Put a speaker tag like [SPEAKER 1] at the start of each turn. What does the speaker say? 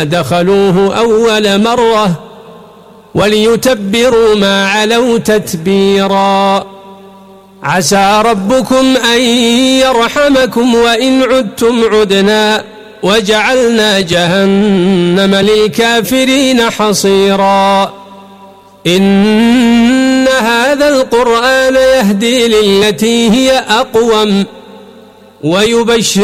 [SPEAKER 1] دخلوه أول مرة وليتبروا ما علوا تتبيرا. عسى ربكم أن يرحمكم وإن عدتم عدنا وجعلنا جهنم للكافرين حصيرا. إن هذا القرآن يهدي للتي هي أقوم ويبشر